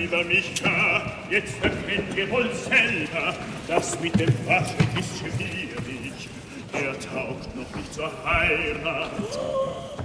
über mich gar. Jetzt erkennt ihr wohl selber, das mit dem Waschen ist schwierig. Er taugt noch nicht zur Heirat.